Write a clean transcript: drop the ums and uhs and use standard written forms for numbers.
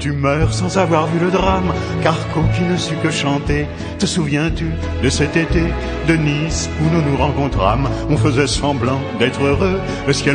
tu meurs sans avoir vu le drame, Carco qui ne sut que chanter. Te souviens-tu de cet été de Nice où nous nous rencontrâmes? On faisait semblant d'être heureux, le ciel